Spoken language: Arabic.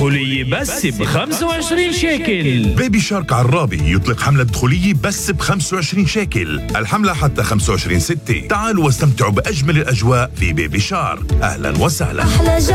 دخولية بس ب 25 شيكل. بيبي شارك عرابي يطلق حملة دخولية بس ب 25 شيكل. الحملة حتى 25/6. تعالوا واستمتعوا بأجمل الأجواء في بيبي شارك. أهلا وسهلا.